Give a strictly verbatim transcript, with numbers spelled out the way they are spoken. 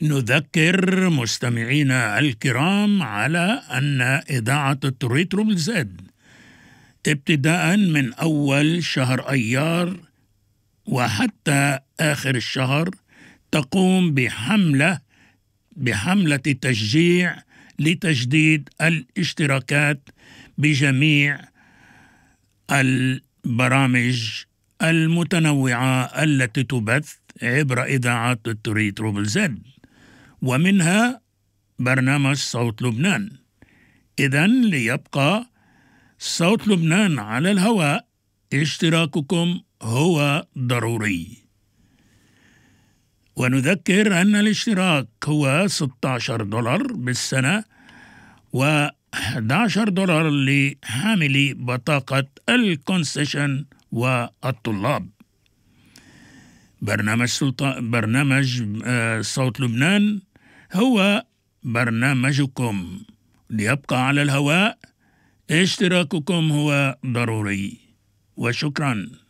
نذكر مستمعينا الكرام على أن إذاعة التوريت روبلزاد ابتداء من أول شهر أيار وحتى آخر الشهر تقوم بحملة بحملة تشجيع لتجديد الاشتراكات بجميع البرامج المتنوعة التي تبث عبر إذاعة التوريت روبلزاد، ومنها برنامج صوت لبنان. إذن ليبقى صوت لبنان على الهواء اشتراككم هو ضروري. ونذكر أن الاشتراك هو ستة عشر دولار بالسنة و أحد عشر دولار لحاملي بطاقة الكونسيشن والطلاب. برنامج سلطان برنامج صوت لبنان هو برنامجكم، ليبقى على الهواء اشتراككم هو ضروري. وشكرا.